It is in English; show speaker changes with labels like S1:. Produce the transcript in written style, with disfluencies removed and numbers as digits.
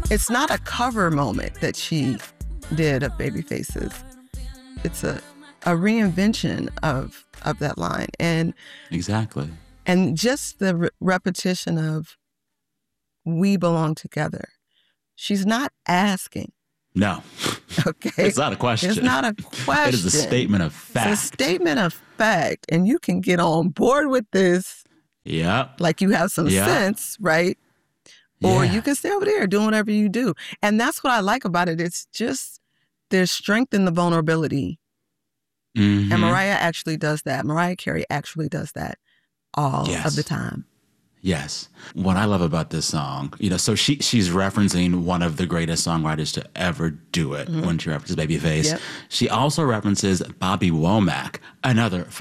S1: It's not a cover moment that she did of Babyfaces. It's a reinvention of that line.
S2: Exactly.
S1: And just the repetition of "we belong together." She's not asking.
S2: No.
S1: Okay.
S2: It's not a question.
S1: It's not a question.
S2: It is a statement of fact.
S1: It's a statement of fact. And you can get on board with this.
S2: Yeah.
S1: Like you have some sense, right? Or you can stay over there doing whatever you do. And that's what I like about it. It's just there's strength in the vulnerability.
S2: Mm-hmm.
S1: And Mariah actually does that. Mariah Carey actually does that all of the time.
S2: Yes. What I love about this song, so she's referencing one of the greatest songwriters to ever do it when she references Babyface. Yep. She also references Bobby Womack, another